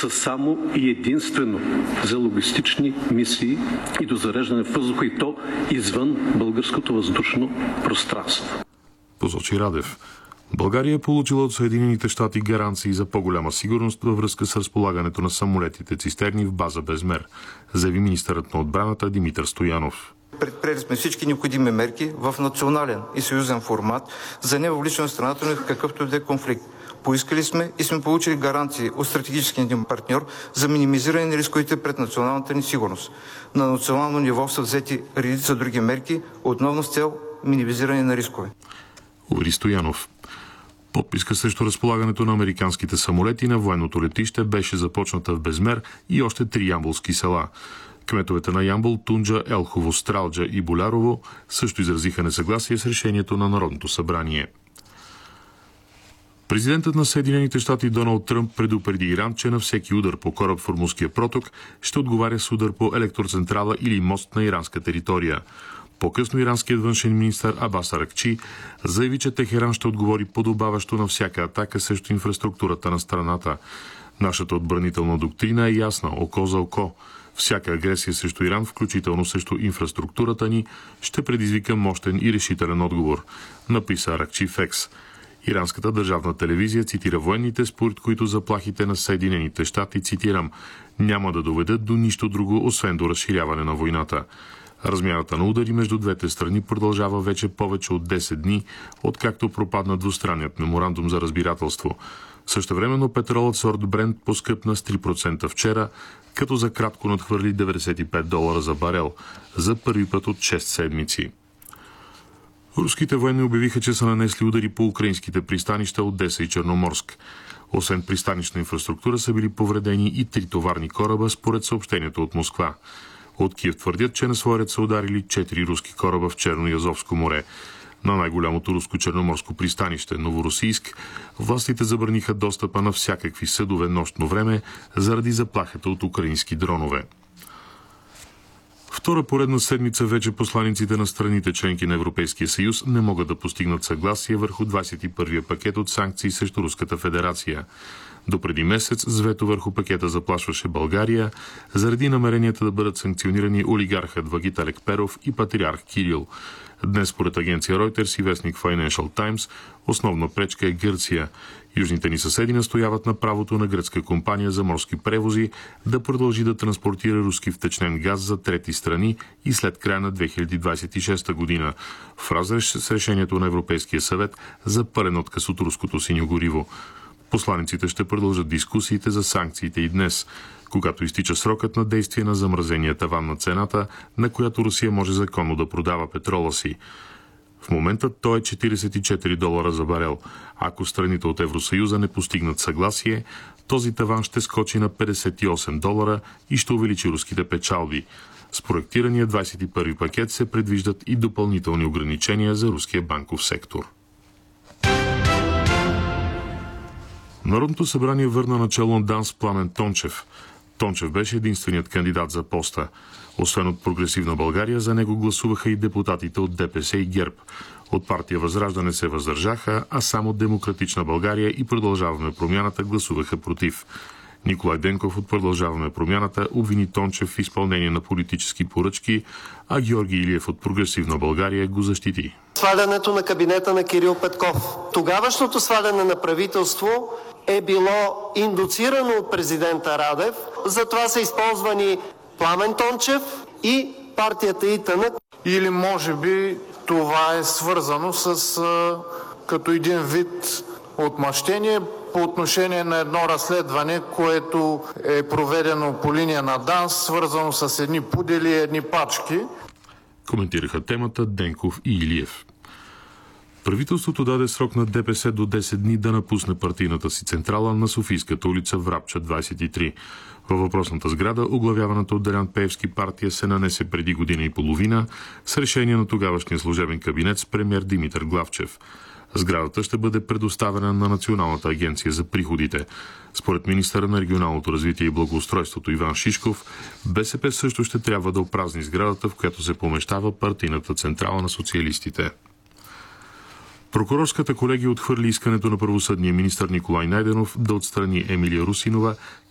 са само и единствено за логистични мисии и до зареждане в въздуха, и то извън българското въздушно пространство. Посочи Радев. България е получила от Съединените щати гаранции за по-голяма сигурност във връзка с разполагането на самолетите цистерни в база Безмер, заяви министърът на отбраната Димитър Стоянов. Предприели сме всички необходими мерки в национален и съюзен формат за невъвличане на страната ни в какъвто и да е конфликт. Поискали сме и сме получили гаранции от стратегическия ни партньор за минимизиране на рисковете пред националната ни сигурност. На национално ниво са взети редица други мерки, отново с цел минимизиране на рискове. Увери Стоянов. Подписка срещу разполагането на американските самолети на военното летище беше започната в Безмер и още 3 ямболски села. Кметовете на Ямбол, Тунджа, Елхово, Стралджа и Болярово също изразиха несъгласие с решението на Народното събрание. Президентът на Съединените щати Доналд Тръмп предупреди Иран, че на всеки удар по кораб в Ормузския проток ще отговаря с удар по електроцентрала или мост на иранска територия. По-късно иранският външен министър Абас Аракчи заяви, че Техеран ще отговори подобаващо на всяка атака срещу инфраструктурата на страната. Нашата отбранителна доктрина е ясна, око за око. Всяка агресия срещу Иран, включително срещу инфраструктурата ни, ще предизвика мощен и решителен отговор, написа Аракчи в Екс. Иранската държавна телевизия цитира военните, според които заплахите на Съединените щати, цитирам, няма да доведат до нищо друго, освен до разширяване на войната. Размяната на удари между двете страни продължава вече повече от 10 дни, откакто пропадна двустранният меморандум за разбирателство. Същевременно петролът сорт Брент поскъпна с 3% вчера, като за кратко надхвърли $95 за барел, за първи път от 6 седмици. Руските военни обявиха, че са нанесли удари по украинските пристанища Одеса и Черноморск. Освен пристанищна инфраструктура са били повредени и 3 товарни кораба, според съобщението от Москва. От Киев твърдят, че на своя ред са ударили 4 руски кораба в Черно и Азовско море. На най-голямото руско черноморско пристанище Новоросийск властите забраниха достъпа на всякакви съдове нощно време заради заплахата от украински дронове. Втора поредна седмица вече посланиците на страните членки на Европейския съюз не могат да постигнат съгласие върху 21-я пакет от санкции срещу Руската федерация. Допреди месец с вето върху пакета заплашваше България заради намеренията да бъдат санкционирани олигархът Вагит Алекперов и патриарх Кирил. Днес, според агенция Reuters и вестник Financial Times, основна пречка е Гърция. Южните ни съседи настояват на правото на гръцка компания за морски превози да продължи да транспортира руски втечнен газ за трети страни и след края на 2026 година, в разрез с решението на Европейския съвет за пълен отказ от руското синьо гориво. Посланиците ще продължат дискусиите за санкциите и днес, когато изтича срокът на действие на замразения таван на цената, на която Русия може законно да продава петрола си. В момента той е $44 за барел. Ако страните от Евросъюза не постигнат съгласие, този таван ще скочи на $58 и ще увеличи руските печалби. С проектирания 21-и пакет се предвиждат и допълнителни ограничения за руския банков сектор. Народното събрание върна начало на ДАНС Пламен Тончев. Тончев беше единственият кандидат за поста. Освен от Прогресивна България, за него гласуваха и депутатите от ДПС и ГЕРБ. От партия Възраждане се въздържаха, а само Демократична България и Продължаваме промяната гласуваха против. Николай Денков от Продължаваме промяната обвини Тончев в изпълнение на политически поръчки, а Георги Илиев от Прогресивна България го защити. Свалянето на кабинета на Кирил Петков. Тогавашното сваляне на правителство е било индуцирано от президента Радев. Затова са използвани Пламен Тончев и партията ИТН. Или може би това е свързано с като един вид отмъщение по отношение на едно разследване, което е проведено по линия на ДАНС, свързано с едни пудели и едни пачки. Коментираха темата Денков и Илиев. Правителството даде срок на ДПС до 10 дни да напусне партийната си централа на Софийската улица Врабча 23. Във въпросната сграда оглавяваната от Делян Пеевски партия се нанесе преди година и половина с решение на тогавашния служебен кабинет с премиер Димитър Главчев. Сградата ще бъде предоставена на Националната агенция за приходите. Според министъра на регионалното развитие и благоустройството Иван Шишков, БСП също ще трябва да опразни сградата, в която се помещава партийната централа на социалистите. Прокурорската колегия отхвърли искането на правосъдния министър Николай Найденов да отстрани Емилия Русинова